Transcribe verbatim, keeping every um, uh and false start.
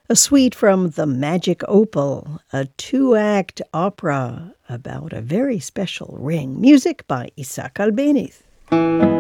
A suite from The Magic Opal, a two-act opera about a very special ring. Music by Isaac Albeniz.